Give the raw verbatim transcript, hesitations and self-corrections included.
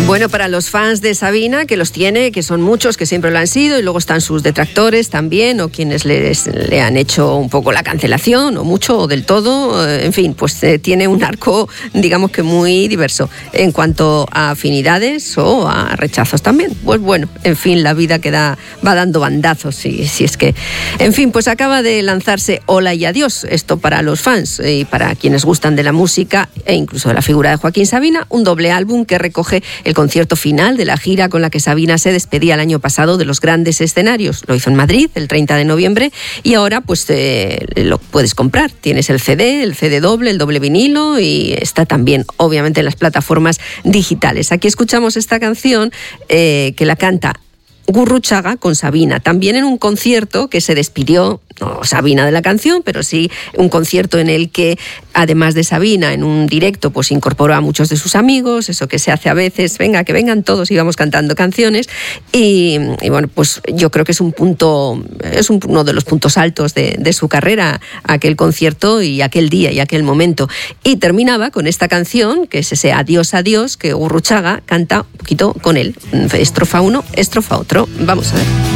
Bueno, para los fans de Sabina, que los tiene, que son muchos, que siempre lo han sido, y luego están sus detractores también, o quienes les, le han hecho un poco la cancelación, o mucho, o del todo, en fin, pues eh, tiene un arco, digamos que muy diverso, en cuanto a afinidades o a rechazos también. Pues bueno, en fin, la vida que da, va dando bandazos, si, si es que... En fin, pues acaba de lanzarse Hola y Adiós, esto para los fans y para quienes gustan de la música e incluso de la figura de Joaquín Sabina, un doble álbum que recoge el concierto final de la gira con la que Sabina se despedía el año pasado de los grandes escenarios. Lo hizo en Madrid el treinta de noviembre y ahora pues eh, lo puedes comprar. Tienes el C D, el C D doble, el doble vinilo y está también obviamente en las plataformas digitales. Aquí escuchamos esta canción eh, que la canta Gurruchaga con Sabina, también en un concierto que se despidió, no Sabina de la canción, pero sí un concierto en el que, además de Sabina, en un directo, pues incorporó a muchos de sus amigos, eso que se hace a veces, venga, que vengan todos y vamos cantando canciones, y, y bueno, pues yo creo que es un punto, es un, uno de los puntos altos de, de su carrera, aquel concierto y aquel día y aquel momento. Y terminaba con esta canción, que es ese Adiós, Adiós, que Gurruchaga canta un poquito con él, estrofa uno, estrofa otro. Vamos a ver.